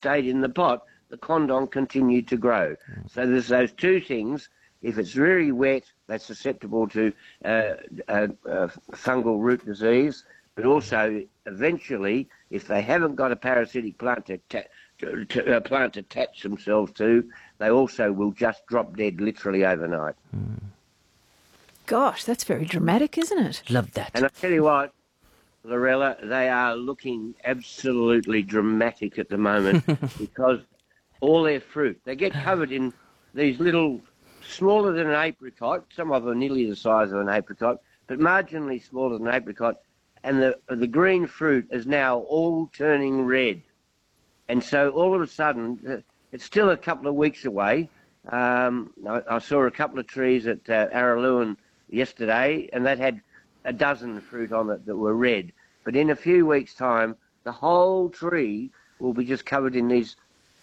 stayed in the pot, the condom continued to grow. So there's those two things. If it's very wet, that's susceptible to fungal root disease, but also eventually, if they haven't got a parasitic plant to attach themselves to, they also will just drop dead literally overnight. Gosh, that's very dramatic, isn't it? Love that. And I tell you what, Lorella, they are looking absolutely dramatic at the moment because all their fruit, they get covered in these little, smaller than an apricot, some of them nearly the size of an apricot, but marginally smaller than an apricot, and the green fruit is now all turning red. And so all of a sudden, it's still a couple of weeks away. I saw a couple of trees at Araluen yesterday, and that had a dozen fruit on it that were red. But in a few weeks' time, the whole tree will be just covered in these,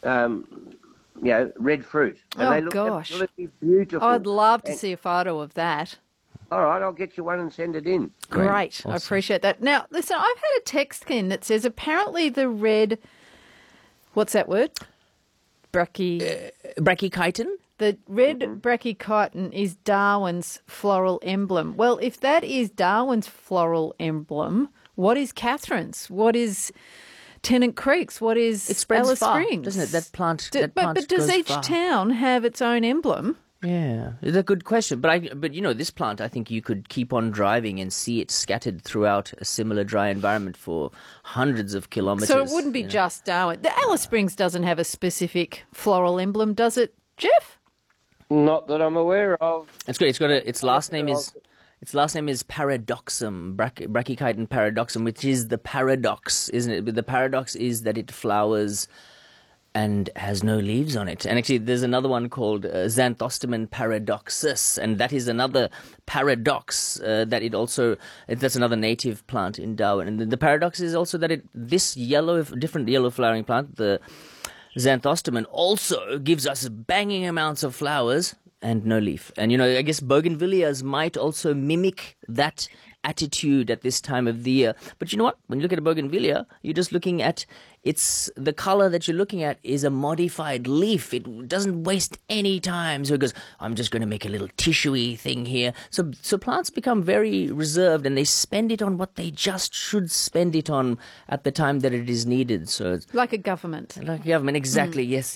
red fruit. And they look absolutely beautiful. I'd love to see a photo of that. All right, I'll get you one and send it in. Great. Awesome. I appreciate that. Now, listen, I've had a text in that says apparently the red, what's that word? Brachychiton? The red brachychiton is Darwin's floral emblem. Well, if that is Darwin's floral emblem, what is Catherine's? What is Tennant Creek's? What is It spreads Alice far, Springs? doesn't it? That plant But does goes each far. town have its own emblem? Yeah, it's a good question. But you know, this plant, I think you could keep on driving and see it scattered throughout a similar dry environment for hundreds of kilometres. So it wouldn't be just Darwin. The Alice Springs doesn't have a specific floral emblem, does it, Jeff? Not that I'm aware of. It's good. Its last name is Paradoxum, Brachychiton paradoxum, which is the paradox, isn't it? But the paradox is that it flowers and has no leaves on it. And actually, there's another one called Xanthostemon paradoxus, and that is another paradox that's another native plant in Darwin. And the paradox is also that this different yellow flowering plant, the Xanthostemon, also gives us banging amounts of flowers and no leaf. And, you know, I guess bougainvilleas might also mimic that attitude at this time of the year. But you know what? When you look at a bougainvillea, you're just looking at the color that you're looking at is a modified leaf. It doesn't waste any time. So it goes, I'm just going to make a little tissuey thing here. So plants become very reserved and they spend it on what they just should spend it on at the time that it is needed. So it's Like a government. like a government, exactly. Yes.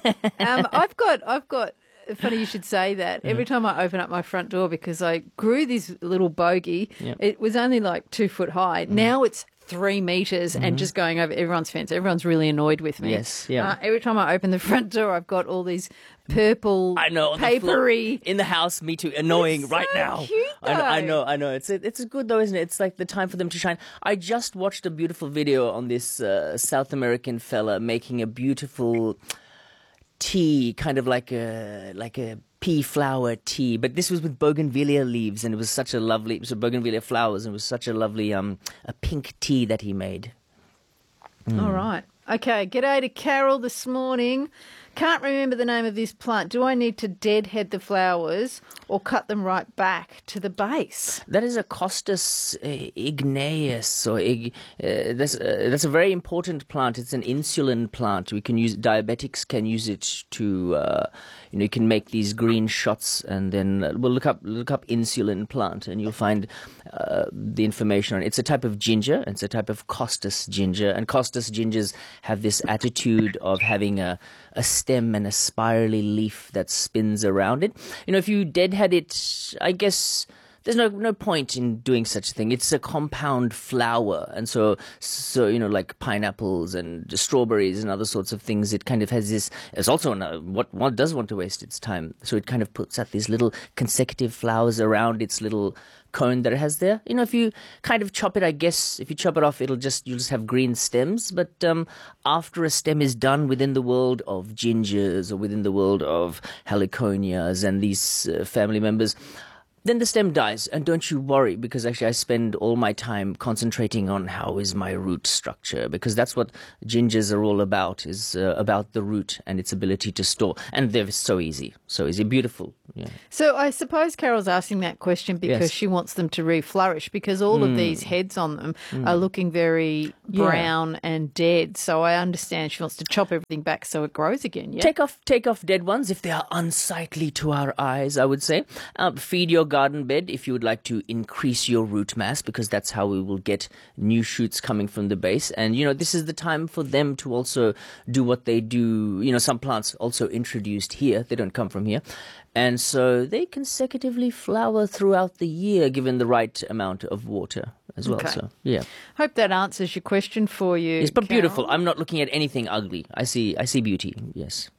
I've got. Funny you should say that. Every time I open up my front door, because I grew this little bogey, it was only like 2 foot high. Now it's 3 meters and just going over everyone's fence. Everyone's really annoyed with me. Yes, yeah. Every time I open the front door, I've got all these purple, I know, on the papery. floor, in the house. Me too. Annoying It's right so now. cute, I though. know. It's good though, isn't it? It's like the time for them to shine. I just watched a beautiful video on this South American fella making a beautiful tea, kind of like a pea flower tea, but this was with bougainvillea leaves, and it was bougainvillea flowers, and it was such a lovely a pink tea that he made. All right. Okay, g'day to Carol this morning. Can't remember the name of this plant. Do I need to deadhead the flowers or cut them right back to the base? That is a Costus ignaeus, or that's a very important plant. It's an insulin plant. Diabetics can use it to, you can make these green shots, and then we'll look up insulin plant, and you'll find the information on it. It's a type of ginger. It's a type of Costus ginger, and Costus gingers have this attitude of having a stem and a spirally leaf that spins around it. You know, if you deadhead it, I guess there's no point in doing such a thing. It's a compound flower, and so like pineapples and strawberries and other sorts of things. It kind of has this. It's also what does want to waste its time. So it kind of puts out these little consecutive flowers around its little cone that it has there. You know, if you kind of chop it, I guess if you chop it off, you'll just have green stems. But after a stem is done within the world of gingers or within the world of heliconias and these family members, then the stem dies. And don't you worry, because actually I spend all my time concentrating on how is my root structure, because that's what gingers are all about, is about the root and its ability to store. And they're so easy, beautiful. Yeah. So I suppose Carol's asking that question because she wants them to re-flourish, because all of these heads on them are looking very brown and dead. So I understand she wants to chop everything back so it grows again. Yeah? Take off dead ones if they are unsightly to our eyes, I would say. Feed your garden bed if you would like to increase your root mass, because that's how we will get new shoots coming from the base. And, this is the time for them to also do what they do. Some plants also introduced here. They don't come from here. And so they consecutively flower throughout the year, given the right amount of water as well. Okay. So, yeah. Hope that answers your question for you. Yes, but Carol. beautiful. I'm not looking at anything ugly. I see beauty. Yes.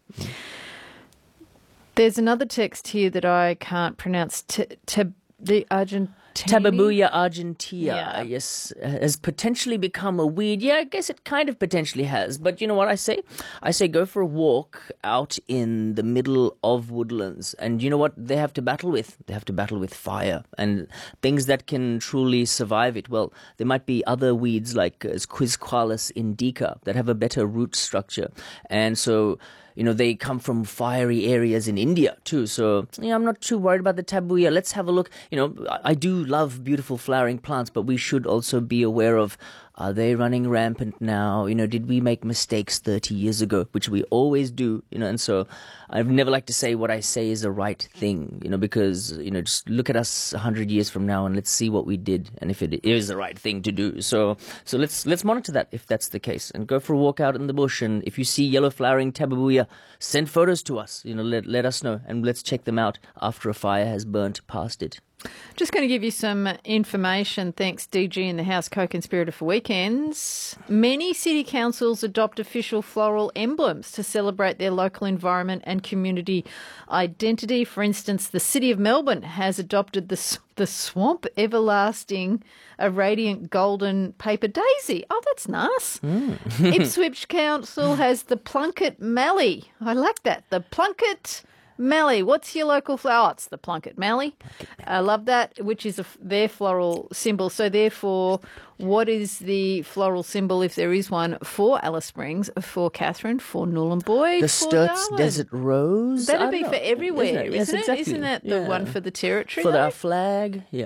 There's another text here that I can't pronounce. The Argentine. Tabebuia argentea, yes, has potentially become a weed. Yeah, I guess it kind of potentially has. But you know what I say? I say go for a walk out in the middle of woodlands. And you know what they have to battle with? They have to battle with fire and things that can truly survive it. Well, there might be other weeds like Quisqualis indica that have a better root structure. And so they come from fiery areas in India too. So, I'm not too worried about the tabebuia. Let's have a look. I do love beautiful flowering plants, but we should also be aware of, are they running rampant now? Did we make mistakes 30 years ago, which we always do, and so I've never liked to say what I say is the right thing, because, just look at us 100 years from now and let's see what we did and if it is the right thing to do. So let's monitor that if that's the case, and go for a walk out in the bush. And if you see yellow flowering tabebuia, send photos to us, let us know, and let's check them out after a fire has burnt past it. Just going to give you some information. Thanks, DG in the House, co-conspirator for Weekends. Many city councils adopt official floral emblems to celebrate their local environment and community identity. For instance, the City of Melbourne has adopted the Swamp Everlasting, a radiant golden paper daisy. Oh, that's nice. Ipswich Council has the Plunket Mallee. I like that. The Plunket Mallee. What's your local flower? It's the Plunket Mallee. I love that, which is their floral symbol. So therefore, what is the floral symbol, if there is one, for Alice Springs, for Catherine, for Nhulunbuy, the for Sturt's Darwin? Desert Rose? That'd be for everywhere, isn't Yes, it? exactly. Isn't that the one for the territory? For though? our flag, yeah.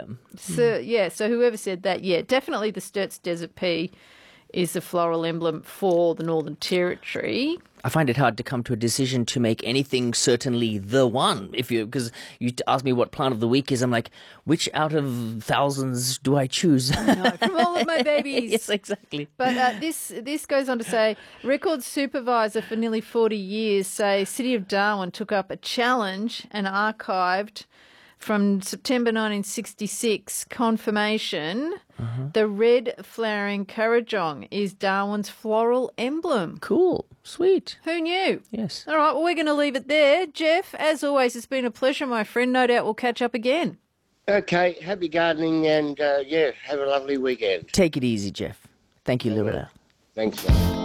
So whoever said that, definitely the Sturt's Desert Pea is the floral emblem for the Northern Territory. I find it hard to come to a decision to make anything certainly the one. Because you ask me what plant of the week is, I'm like, which out of thousands do I choose? No, from all of my babies. Yes, exactly. But this goes on to say, record supervisor for nearly 40 years say City of Darwin took up a challenge and archived from September 1966 confirmation. The red flowering currajong is Darwin's floral emblem. Cool. Sweet. Who knew? Yes. All right, well, we're going to leave it there. Jeff, as always, it's been a pleasure, my friend. No doubt we'll catch up again. Okay, happy gardening and, have a lovely weekend. Take it easy, Jeff. Thank you, Loretta. Thanks, mate.